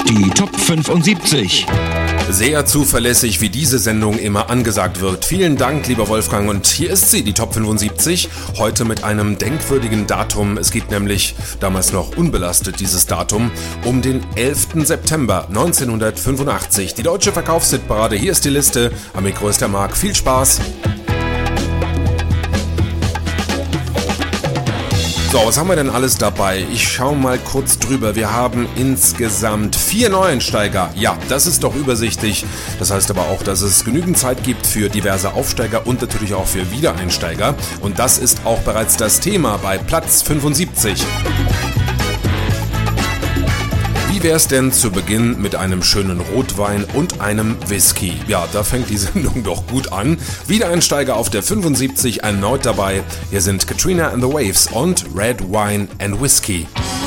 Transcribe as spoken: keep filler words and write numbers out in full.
Die Top fünfundsiebzig. Sehr zuverlässig, wie diese Sendung immer angesagt wird. Vielen Dank, lieber Wolfgang. Und hier ist sie, die Top fünfundsiebzig. Heute mit einem denkwürdigen Datum. Es geht nämlich, damals noch unbelastet dieses Datum, um den elften September neunzehnhundertfünfundachtzig. Die deutsche Verkaufshitparade. Hier ist die Liste. Am Mikro ist der Marc. Viel Spaß. So, was haben wir denn alles dabei? Ich schaue mal kurz drüber. Wir haben insgesamt vier Neueinsteiger. Ja, das ist doch übersichtlich. Das heißt aber auch, dass es genügend Zeit gibt für diverse Aufsteiger und natürlich auch für Wiedereinsteiger. Und das ist auch bereits das Thema bei Platz fünfundsiebzig. Wie wär's denn zu Beginn mit einem schönen Rotwein und einem Whisky? Ja, da fängt die Sendung doch gut an. Wiedereinsteiger auf der fünfundsiebzig erneut dabei. Hier sind Katrina and the Waves und Red Wine and Whiskey.